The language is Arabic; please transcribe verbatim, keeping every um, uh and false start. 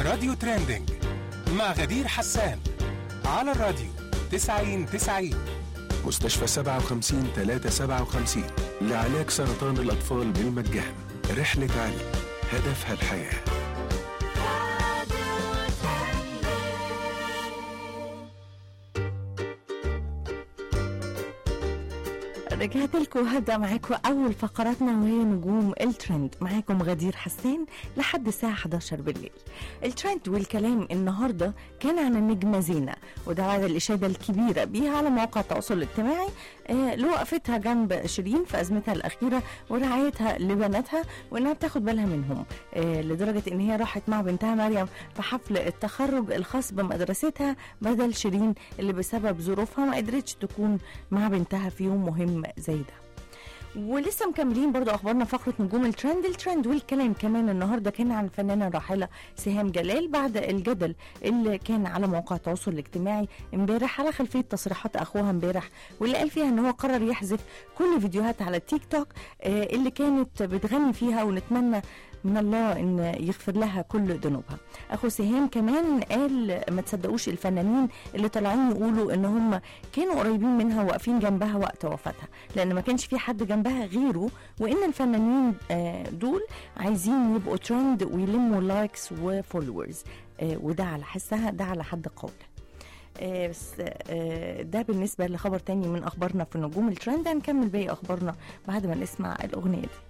راديو تريندينج مع غدير حسان على الراديو تسعين تسعين. مستشفى سبعة وخمسين ثلاثة سبعة وخمسين لعلاج سرطان الأطفال بالمجان. رحلة علم هدفها الحياة. رجعت لكم وهبدأ معاكم أول فقراتنا وهي نجوم الترند. معاكم غدير حسان لحد الساعة إحدى عشر بالليل. الترند والكلام النهاردة كان عن النجمة زينة، وده بعد الإشادة الكبيرة بيها على مواقع التواصل الاجتماعي آه لوقفتها جنب شيرين في أزمتها الأخيرة ورعايتها لبناتها وإنها بتاخد بالها منهم، آه لدرجة إن هي راحت مع بنتها مريم في حفل التخرج الخاص بمدرستها بدل شيرين اللي بسبب ظروفها ما قدرتش تكون مع بنتها في يوم مهم زي ده. ولسه مكملين برضو اخبارنا فقره نجوم الترند. الترند والكلام كمان النهارده كان عن الفنانه الراحله سهام جلال بعد الجدل اللي كان على مواقع التواصل الاجتماعي امبارح على خلفيه تصريحات اخوها امبارح واللي قال فيها ان هو قرر يحذف كل فيديوهات على التيك توك اللي كانت بتغني فيها، ونتمنى من الله ان يغفر لها كل ذنوبها. اخو سهام كمان قال ما تصدقوش الفنانين اللي طالعين يقولوا ان هم كانوا قريبين منها واقفين جنبها وقت وفاتها، لان ما كانش في حد جنبها غيره، وان الفنانين دول عايزين يبقوا ترند ويلموا لايكس وفولورز، وده على حسها ده على حد قوله. آه بس آه ده بالنسبة لخبر تاني من أخبارنا في نجوم الترند. هنكمل باقي أخبارنا بعد ما نسمع الأغنية دي.